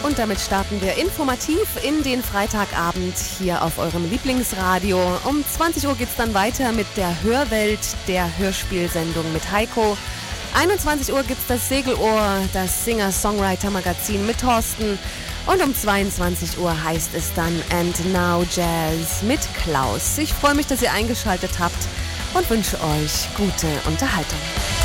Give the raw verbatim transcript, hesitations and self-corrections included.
und damit starten wir informativ in den Freitagabend hier auf eurem Lieblingsradio. Um zwanzig Uhr geht es dann weiter mit der Hörwelt, der Hörspielsendung mit Heiko. einundzwanzig Uhr gibt es das Segelohr, das Singer-Songwriter-Magazin mit Thorsten. Und um zweiundzwanzig Uhr heißt es dann And Now Jazz mit Klaus. Ich freue mich, dass ihr eingeschaltet habt und wünsche euch gute Unterhaltung.